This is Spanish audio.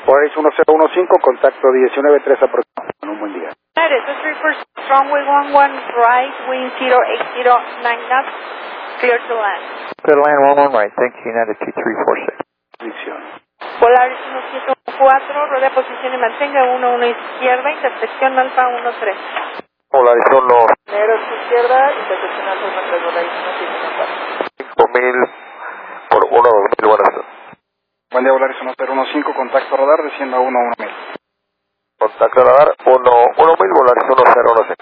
Polaris 1015, contacto 19-3 aproximado. Un buen día. United, this is for Strongway 11, right, wind 080, 9 knots, clear to land. Clear to land 11 right, thanks United 2346. Visión. Polaris 1714, rodea posición y mantenga 11 izquierda, intersección alfa 13. Polaris 1. Negro izquierda, intersección alfa 13, Polaris 1714. 5000 por 1, 2000, buenas tardes. Buen día, Polaris 1015, contacto radar, descienda 11000. Contacto radar 11000, Polaris 1015.